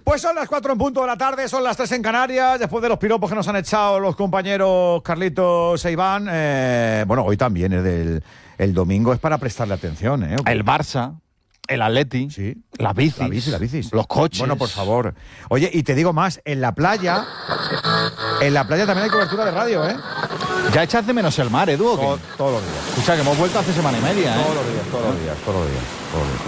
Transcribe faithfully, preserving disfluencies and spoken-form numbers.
Pues son las cuatro en punto de la tarde, son las tres en Canarias, después de los piropos que nos han echado los compañeros Carlitos e Iván. Eh, bueno, hoy también es del el domingo, es para prestarle atención, ¿eh? El Barça, el Atleti, sí, las bicis, la bici, las bicis, los coches. Bueno, por favor. Oye, y te digo más, en la playa, en la playa también hay cobertura de radio, ¿eh? ¿Ya echas de menos el mar, Edu? ¿o qué? Todo, todos los días. Escucha, que hemos vuelto hace semana y media, ¿eh? Todos los días, todos los días, todos los días. Todos los días.